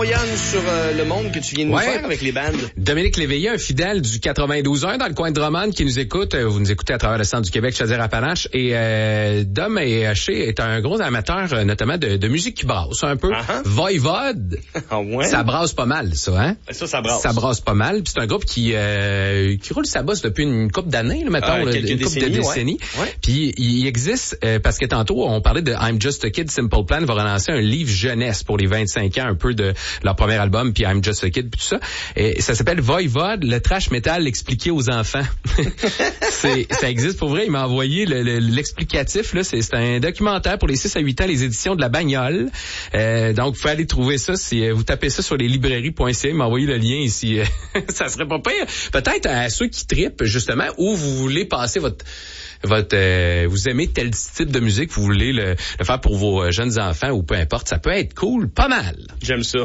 Yann, sur le monde que tu viens de nous faire avec les bandes. Dominique Léveillé, un fidèle du 92.1 dans le coin de Drummond qui nous écoute. Vous nous écoutez à travers le centre du Québec, Chaudière-Appalaches. Et Dom est un gros amateur, notamment de musique qui brasse un peu. Voivode. Ah ouais? Ça brasse pas mal, ça, hein? Ça brasse. Ça brasse pas mal. Puis c'est un groupe qui roule sa bosse depuis une couple d'années, là, mettons, une couple de décennies. Ouais. Puis il existe, parce que tantôt, on parlait de I'm Just a Kid, Simple Plan va relancer un livre jeunesse pour les 25 ans, un peu de leur premier album, puis I'm Just a Kid, puis tout ça. Et ça s'appelle Voivode, le trash metal expliqué aux enfants. Ça existe pour vrai. Il m'a envoyé l'explicatif, là. C'est un documentaire pour les 6 à 8 ans, les éditions de La Bagnole. Donc, vous pouvez aller trouver ça si vous tapez ça sur les librairies.ca. Il m'a envoyé le lien ici. Ça serait pas pire. Peut-être à ceux qui trippent, justement, où vous voulez passer vous aimez tel type de musique, vous voulez le faire pour vos jeunes enfants ou peu importe, ça peut être cool, pas mal. J'aime ça.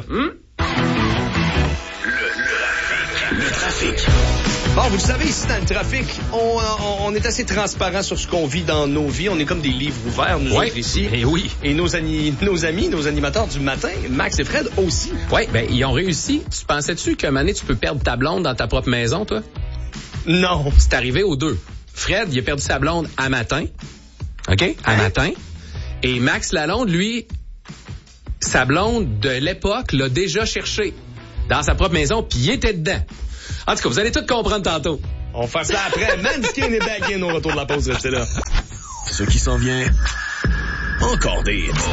Le trafic. Bon, vous le savez, ici, dans le trafic, on est assez transparent sur ce qu'on vit dans nos vies. On est comme des livres ouverts, nous autres, ici. Et oui. Et nos animateurs du matin, Max et Fred aussi. Oui, ben, ils ont réussi. Tu pensais-tu qu'à un moment donné, tu peux perdre ta blonde dans ta propre maison, toi? Non. C'est arrivé aux deux. Fred, il a perdu sa blonde à matin. OK? À matin. Et Max Lalonde, lui, sa blonde de l'époque l'a déjà cherché dans sa propre maison, puis il était dedans. En tout cas, vous allez tout comprendre tantôt. On va faire ça après. Manskin et Back In au retour de la pause. Restez là. Ce qui s'en vient, encore des hits.